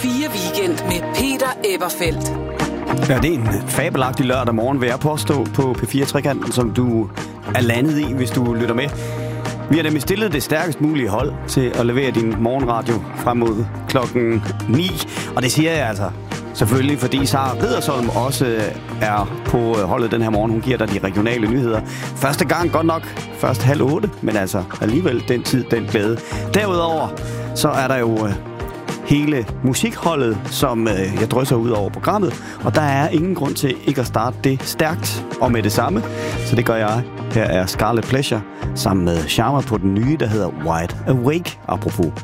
4 Weekend med Peter Eberfeldt. Ja, det er en fabelagtig lørdag morgen, vil jeg påstå, på P4 Trekanten, som du er landet i, hvis du lytter med. Vi har nemlig stillet det stærkest mulige hold til at levere din morgenradio frem mod klokken 9. Og det siger jeg altså selvfølgelig, fordi Sara Riddersholm også er på holdet den her morgen. Hun giver dig de regionale nyheder. Første gang godt nok først 7:30, men altså alligevel den tid, den glæde. Derudover så er der jo hele musikholdet, som jeg drysser ud over programmet. Og der er ingen grund til ikke at starte det stærkt og med det samme. Så det gør jeg. Her er Scarlet Pleasure sammen med Sharma på den nye, der hedder Wide Awake, apropos